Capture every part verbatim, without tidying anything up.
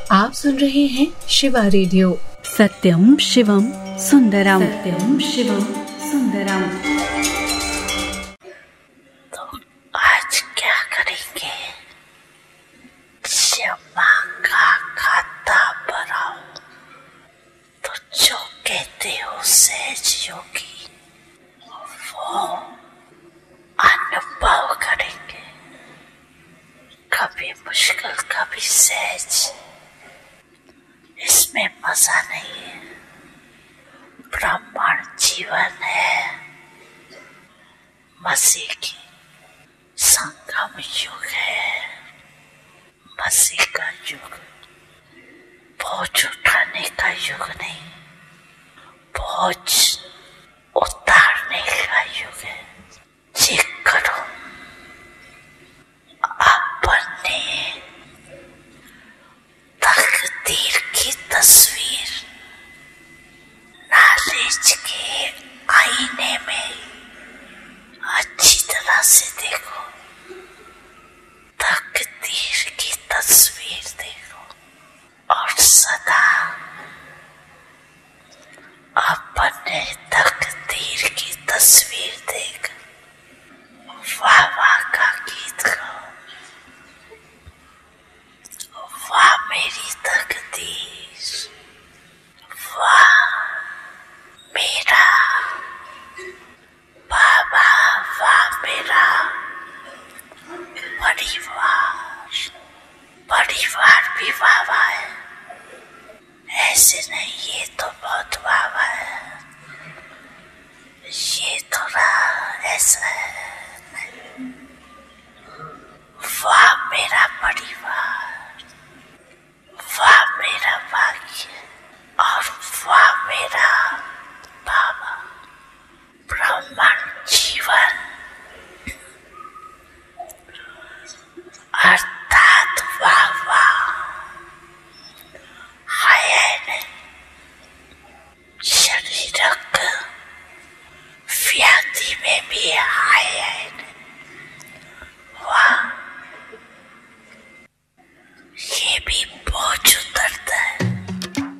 आप सुन रहे हैं शिवा रेडियो। सत्यम शिवम सुंदरम, सत्यम शिवम सुंदरम। तो आज क्या करेंगे? जमा का खाता भराओ तो जो कहते हो सहज योगी, वो अनुभव करेंगे। कभी मुश्किल कभी सहज, इसमें मजा नहीं है। ब्राह्मण जीवन है, मसीह की संगम युग है। मसीह का युग बोझ उठाने का युग नहीं, बोझ उतारने का युग है। चेक करो अपने तकदीर की तस्वीर नॉलेज के आईने में अच्छी तरह से देखो। तकदीर की तस्वीर देखो और सदा अपने तकदीर की तस्वीर देख वाह वाह का गीत गाओ। वाह मेरी तकदीर, वाह मेरा बाबा, वाह मेरा परिवार। परिवार भी वाह वाह है, ऐसे नहीं ये तो बहुत वाह वाह है, ये थोड़ा ऐसा है। वाह मेरा परिवार, वाह मेरा भाग्य और वाह मेरा बाबा। ब्राह्मण जीवन अर्थात वाह वाह है शरीरक व्याधि में भी है। वाह ये भी बोझ उतरता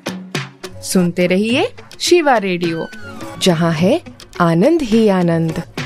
है। सुनते रहिए शिवा रेडियो, जहाँ है आनंद ही आनंद।